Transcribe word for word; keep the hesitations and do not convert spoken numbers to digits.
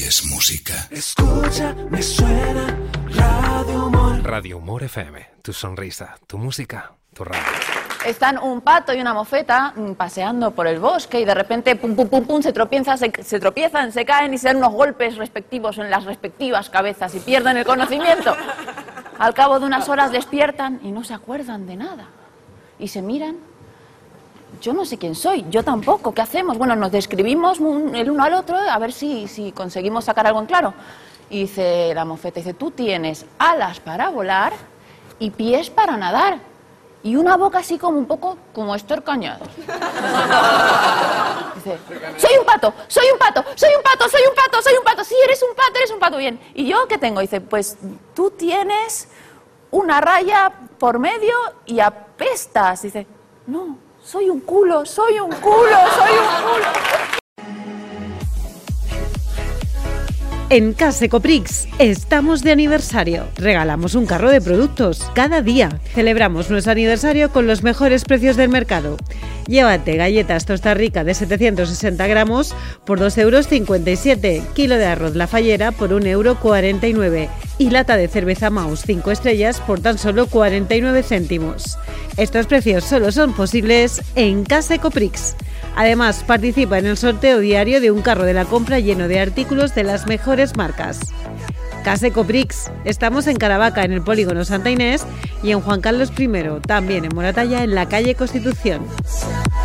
es música. Escucha, me suena Radio Humor. Radio Humor F M, tu sonrisa, tu música, tu radio. Están un pato y una mofeta paseando por el bosque y de repente pum pum pum pum se tropiezan, se, se tropiezan, se caen y se dan unos golpes respectivos en las respectivas cabezas y pierden el conocimiento. Al cabo de unas horas despiertan y no se acuerdan de nada. Y se miran. Yo no sé quién soy, yo tampoco, ¿qué hacemos? Bueno, nos describimos un, el uno al otro a ver si, si conseguimos sacar algo en claro. Y dice la mofeta, dice, tú tienes alas para volar y pies para nadar. Y una boca así como un poco como Esther Cañados. Dice, soy un pato, soy un pato, soy un pato, soy un pato, soy un pato. Sí, eres un pato, eres un pato, bien. ¿Y yo qué tengo? Dice, pues tú tienes una raya por medio y apestas. Dice, no, soy un culo, soy un culo, soy un culo. En Case Coprix estamos de aniversario. Regalamos un carro de productos cada día. Celebramos nuestro aniversario con los mejores precios del mercado. Llévate galletas Tosta Rica de setecientos sesenta gramos por dos euros cincuenta y siete, kilo de arroz La Fallera por un euro cuarenta y nueve y lata de cerveza Maus cinco estrellas por tan solo cuarenta y nueve céntimos. Estos precios solo son posibles en Case Coprix. Además, participa en el sorteo diario de un carro de la compra lleno de artículos de las mejores marcas. Case Coprix. Estamos en Caravaca, en el Polígono Santa Inés, y en Juan Carlos primero, también en Moratalla, en la calle Constitución.